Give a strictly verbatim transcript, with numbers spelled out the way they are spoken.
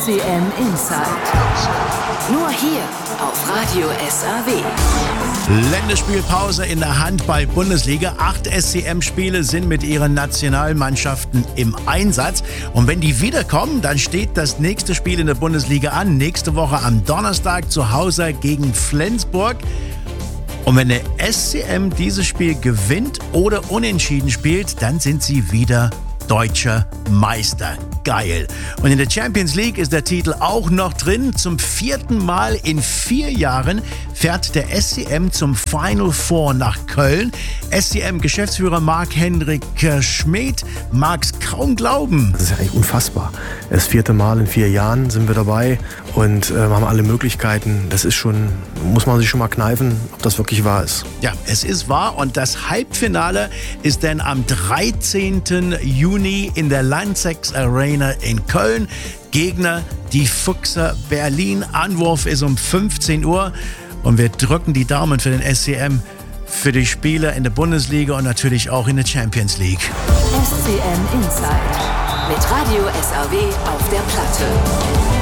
C M Inside. Nur hier auf Radio S A W. Länderspielpause in der Handball-Bundesliga. Acht S C M-Spiele sind mit ihren Nationalmannschaften im Einsatz. Und wenn die wiederkommen, dann steht das nächste Spiel in der Bundesliga an. Nächste Woche am Donnerstag zu Hause gegen Flensburg. Und wenn der S C M dieses Spiel gewinnt oder unentschieden spielt, dann sind sie wieder deutscher Meister. Geil. Und in der Champions League ist der Titel auch noch drin. Zum vierten Mal in vier Jahren fährt der S C M zum Final Four nach Köln. S C M-Geschäftsführer Marc-Hendrik Schmid mag es kaum glauben. Das ist ja eigentlich unfassbar. Das vierte Mal in vier Jahren sind wir dabei und äh, haben alle Möglichkeiten. Das ist schon, muss man sich schon mal kneifen, ob das wirklich wahr ist. Ja, es ist wahr und das Halbfinale ist dann am dreizehnten Juni in der Lanxess Arena in Köln. Gegner die Fuchser Berlin. Anwurf ist um fünfzehn Uhr und wir drücken die Daumen für den S C M, für die Spieler in der Bundesliga und natürlich auch in der Champions League. S C M Inside mit Radio S A W auf der Platte.